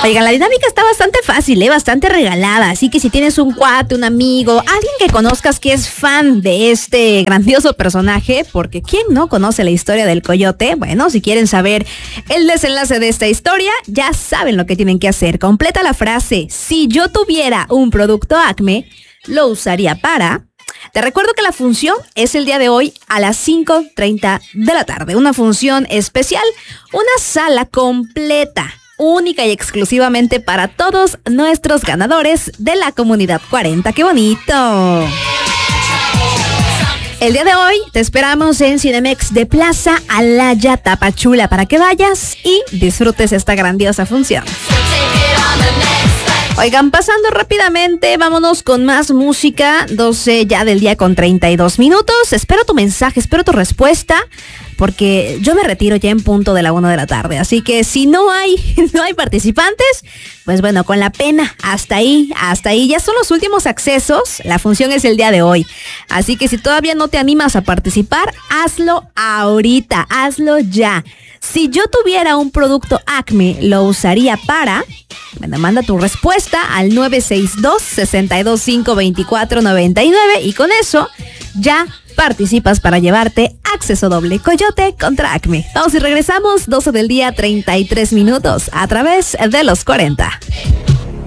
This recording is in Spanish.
Oigan, la dinámica está bastante fácil, bastante regalada, así que si tienes un cuate, un amigo, alguien que conozcas que es fan de este grandioso personaje, porque ¿quién no conoce la historia del coyote? Bueno, si quieren saber el desenlace de esta historia, ya saben lo que tienen que hacer. Completa la frase: si yo tuviera un producto Acme, lo usaría para... Te recuerdo que la función es el día de hoy a las 5:30 de la tarde. Una función especial, una sala completa, única y exclusivamente para todos nuestros ganadores de la Comunidad 40. ¡Qué bonito! El día de hoy te esperamos en Cinemex de Plaza Alaya, Tapachula, para que vayas y disfrutes esta grandiosa función. Oigan, pasando rápidamente, vámonos con más música. 12 ya del día con 32 minutos. Espero tu mensaje, espero tu respuesta, porque yo me retiro ya en punto de la 1 de la tarde. Así que si no hay participantes, pues bueno, con la pena, hasta ahí. Ya son los últimos accesos. La función es el día de hoy. Así que si todavía no te animas a participar, hazlo ahorita, hazlo ya. Si yo tuviera un producto Acme, lo usaría para... Bueno, manda tu respuesta al 962-625-2499 y con eso ya participas para llevarte acceso doble Coyote contra Acme. Vamos y regresamos, 12 del día, 33 minutos, a través de los 40.